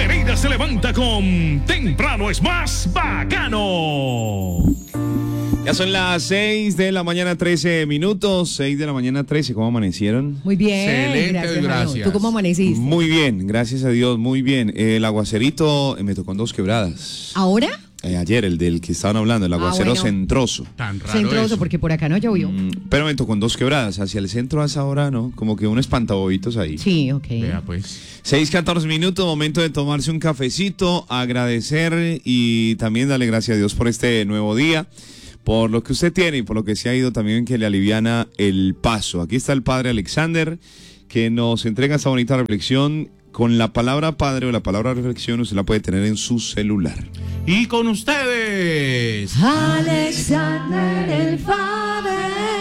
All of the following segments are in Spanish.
Pereira se levanta con Temprano es más bacano. Ya son las 6 de la mañana, 13 minutos. 6 de la mañana, 13. ¿Cómo amanecieron? Muy bien. Excelente, gracias. ¿Tú cómo amaneciste? Muy bien, gracias a Dios, muy bien. El aguacerito me tocó en 2 quebradas. ¿Ahora? Ayer, el del que estaban hablando, el aguacero bueno. centroso. Tan raro Centroso, eso. porque por acá no llovió. Pero me tocó en 2 quebradas. Hacia el centro a esa hora, ¿no? Como que un espantabobitos ahí. Sí, ok. Vea pues. 6:14 minutos, momento de tomarse un cafecito, agradecer y también darle gracias a Dios por este nuevo día, por lo que usted tiene y por lo que se ha ido también, que le aliviana el paso. Aquí está el padre Alexander, que nos entrega esta bonita reflexión. Con la palabra padre o la palabra reflexión, usted la puede tener en su celular. Y con ustedes, Alexander el Father.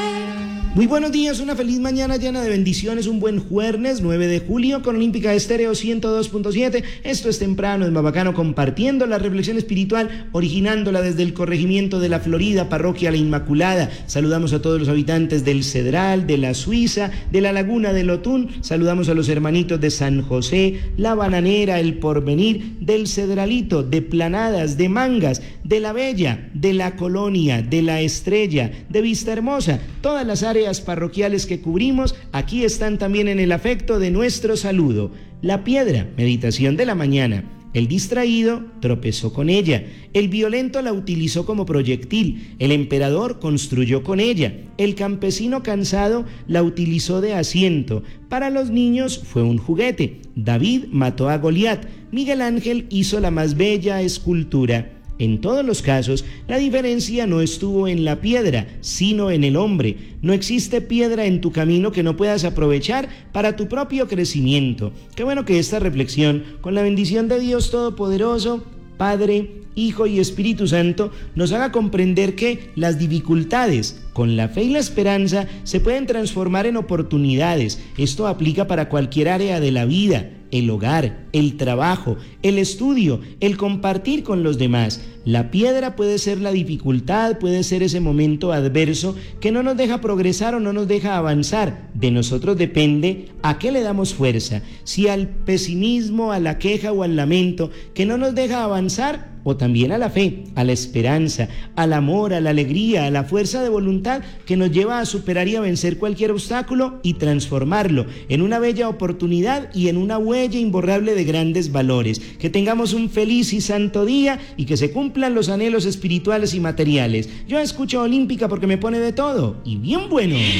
Muy buenos días, una feliz mañana llena de bendiciones, un buen jueves 9 de julio con Olímpica Estéreo 102.7. Esto es Temprano en Bacano, compartiendo la reflexión espiritual, originándola desde el corregimiento de la Florida, parroquia La Inmaculada. Saludamos a todos los habitantes del Cedral, de la Suiza, de la Laguna del Otún. Saludamos a los hermanitos de San José, La Bananera, El Porvenir, del Cedralito, de Planadas, de Mangas, de La Bella, de La Colonia, de La Estrella, de Vista Hermosa. Todas las áreas parroquiales que cubrimos aquí están también en el afecto de nuestro saludo. La piedra, meditación de la mañana. El distraído tropezó con ella, el violento la utilizó como proyectil, el emperador construyó con ella, el campesino cansado la utilizó de asiento, para los niños fue un juguete, David mató a Goliat, Miguel Ángel hizo la más bella escultura. En todos los casos, la diferencia no estuvo en la piedra, sino en el hombre. No existe piedra en tu camino que no puedas aprovechar para tu propio crecimiento. Qué bueno que esta reflexión, con la bendición de Dios Todopoderoso, Padre, Hijo y Espíritu Santo, nos haga comprender que las dificultades, con la fe y la esperanza, se pueden transformar en oportunidades. Esto aplica para cualquier área de la vida. El hogar, el trabajo, el estudio, el compartir con los demás. La piedra puede ser la dificultad, puede ser ese momento adverso que no nos deja progresar o no nos deja avanzar. De nosotros depende a qué le damos fuerza, si al pesimismo, a la queja o al lamento, que no nos deja avanzar, o también a la fe, a la esperanza, al amor, a la alegría, a la fuerza de voluntad que nos lleva a superar y a vencer cualquier obstáculo y transformarlo en una bella oportunidad y en una huella imborrable de grandes valores. Que tengamos un feliz y santo día y que se cumplan los anhelos espirituales y materiales. Yo escucho Olímpica porque me pone de todo y bien bueno.